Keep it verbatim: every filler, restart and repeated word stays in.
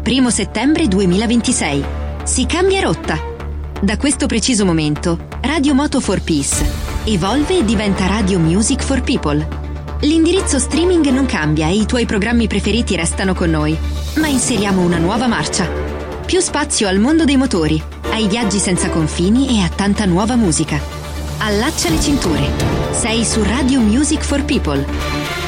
Primo settembre duemilaventisei. Si cambia rotta. Da questo preciso momento, Radio Moto for Peace evolve e diventa Radio Music for People. L'indirizzo streaming non cambia e i tuoi programmi preferiti restano con noi, ma inseriamo una nuova marcia. Più spazio al mondo dei motori, ai viaggi senza confini e a tanta nuova musica. Allaccia le cinture. Sei su Radio Music for People.